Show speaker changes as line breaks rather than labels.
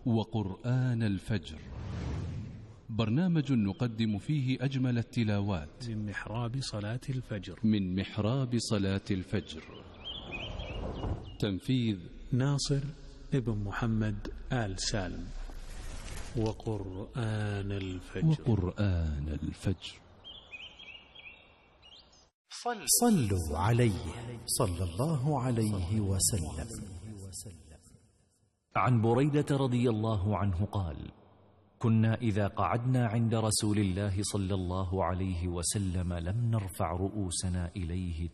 وقرآن الفجر، برنامج نقدم فيه أجمل التلاوات
من محراب صلاة الفجر.
من محراب صلاة الفجر. تنفيذ
ناصر ابن محمد آل سالم. وقرآن الفجر.
وقرآن الفجر.
صلوا عليه صلى الله عليه وسلم.
عن بريدة رضي الله عنه قال: كنا إذا قعدنا عند رسول الله صلى الله عليه وسلم لم نرفع رؤوسنا إليه